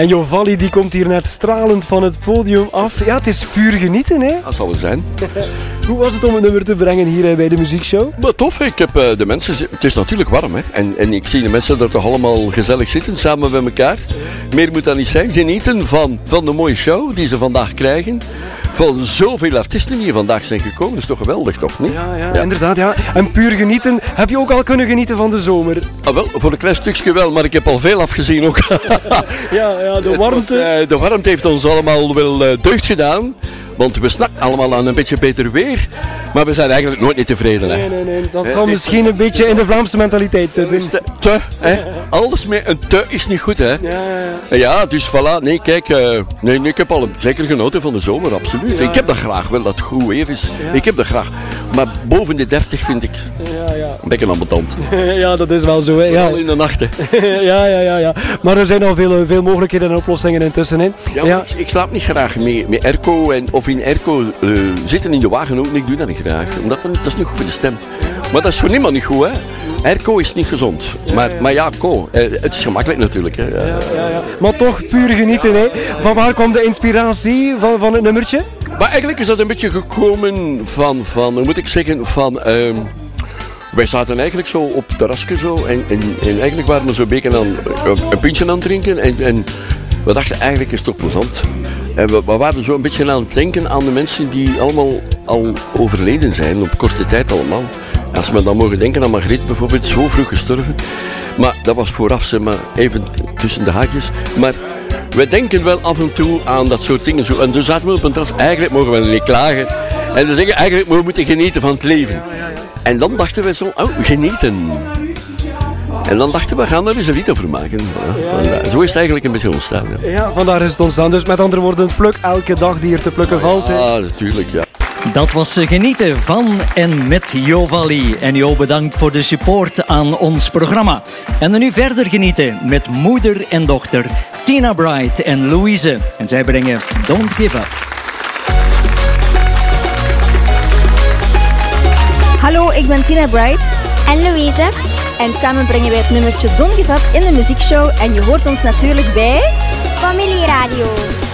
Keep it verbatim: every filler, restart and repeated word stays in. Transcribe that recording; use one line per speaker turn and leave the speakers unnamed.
En Jovalli die komt hier net stralend van het podium af. Ja, het is puur genieten, hè?
Dat zal wel zijn.
Hoe was het om het nummer te brengen hier bij de muziekshow?
Maar tof, hè. Ik heb uh, de mensen... Het is natuurlijk warm, hè. En, en ik zie de mensen er toch allemaal gezellig zitten, samen bij elkaar. Meer moet dat niet zijn. Genieten van, van de mooie show die ze vandaag krijgen. Van zoveel artiesten die hier vandaag zijn gekomen. Dat is toch geweldig, toch niet?
Ja, ja, ja, inderdaad. Ja. En puur genieten. Heb je ook al kunnen genieten van de zomer?
Ah, wel, voor een klein stukje wel, maar ik heb al veel afgezien ook.
ja, ja, de warmte.
Was, uh, de warmte heeft ons allemaal wel uh, deugd gedaan. Want we snakken allemaal aan een beetje beter weer. Maar we zijn eigenlijk nooit niet tevreden. Hè.
Nee, nee, nee. Dat zal eh, misschien een beetje in de Vlaamse mentaliteit zitten.
Te, te hè. Alles met een te is niet goed, hè.
Ja, ja.
Ja, dus voilà. Nee, kijk. Uh, nee, nee, ik heb al zeker genoten van de zomer, absoluut. Ja. Ik heb dat graag, wel dat het goed weer is. Ja. Ik heb dat graag. Maar boven de dertig vind ik
ja, ja.
een beetje ambetant.
Ja, dat is wel zo. Hè. Ja.
Al in de nachten.
ja, ja, ja, ja. Maar er zijn al veel, veel mogelijkheden en oplossingen intussen. Hè.
Ja, ja. Ik, ik slaap niet graag met, met airco en, of in airco uh, zitten in de wagen ook. Ik doe dat niet graag. Omdat dat, dat is niet goed voor de stem. Maar dat is voor niemand niet goed, hè. Airco is niet gezond.
Ja,
maar,
ja.
maar ja, co, uh, het is gemakkelijk natuurlijk. Hè.
Ja, ja, ja. Maar toch puur genieten, hè. Van waar kwam de inspiratie van, van het nummertje?
Maar eigenlijk is dat een beetje gekomen van, van hoe moet ik zeggen, van... Uh, wij zaten eigenlijk zo op het terrasje zo en, en, en eigenlijk waren we zo'n beetje aan een, een pintje aan het drinken en, en we dachten eigenlijk is het toch plezant. En we, we waren zo een beetje aan het denken aan de mensen die allemaal al overleden zijn, op korte tijd allemaal. Als we dan mogen denken aan Margriet bijvoorbeeld, zo vroeg gestorven. Maar dat was vooraf, zeg maar, even tussen de haakjes. Maar wij denken wel af en toe aan dat soort dingen. Zo. En toen zaten we op een terras, eigenlijk mogen we niet klagen. En we zeggen, eigenlijk we moeten genieten van het leven. En dan dachten we zo, oh, genieten. En dan dachten we, we gaan er eens een lied over maken. Ja, ja, ja. Zo is het eigenlijk een beetje ontstaan. Ja.
ja, vandaar is het ontstaan. Dus met andere woorden, pluk elke dag die er te plukken
ja,
valt.
Ja, natuurlijk, ja.
Dat was genieten van en met Jovalli. En Jo, bedankt voor de support aan ons programma. En dan nu verder genieten met moeder en dochter Tina Bright en Louise. En zij brengen Don't Give Up.
Hallo, ik ben Tina Bright.
En Louise.
En samen brengen wij het nummertje Don't Give Up in de muziekshow. En je hoort ons natuurlijk bij...
Familie Radio.